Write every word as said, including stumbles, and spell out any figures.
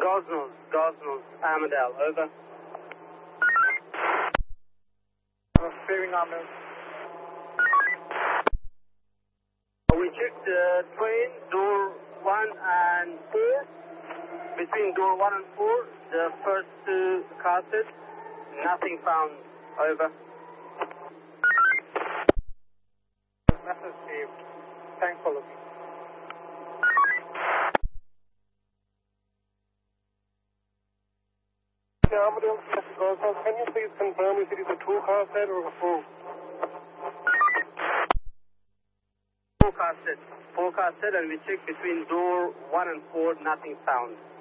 Gosnells, Gosnells, Armadale, over. Clearing Armadale. We checked the train, door one and four. Between door one and four, the first two car sets, nothing found, over. Message received. Thanks for looking. Armadale, can you please confirm if it is a two-car set or a four? Four car set, four car set, and we checked between door one and four, nothing found.